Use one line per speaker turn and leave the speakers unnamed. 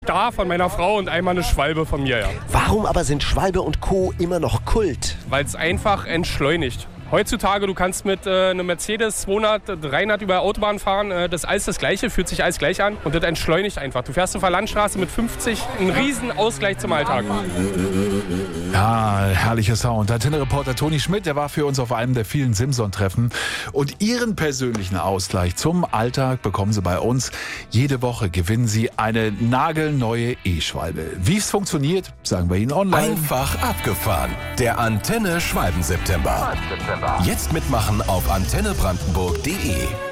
Star von meiner Frau und einmal eine Schwalbe von mir, ja.
Warum aber sind Schwalbe und Co. immer noch Kult?
Weil es einfach entschleunigt. Heutzutage, du kannst mit einem Mercedes 200, 300 über Autobahn fahren, das ist alles das Gleiche, fühlt sich alles gleich an und das entschleunigt einfach. Du fährst auf der Landstraße mit 50, ein riesen Ausgleich zum Alltag.
Ja, herrlicher Sound. Antenne-Reporter Toni Schmidt, der war für uns auf einem der vielen Simson-Treffen. Und Ihren persönlichen Ausgleich zum Alltag bekommen Sie bei uns. Jede Woche gewinnen Sie eine nagelneue E-Schwalbe. Wie es funktioniert, sagen wir Ihnen online.
Einfach abgefahren. Der Antenne Schwalben-September. Jetzt mitmachen auf antennebrandenburg.de.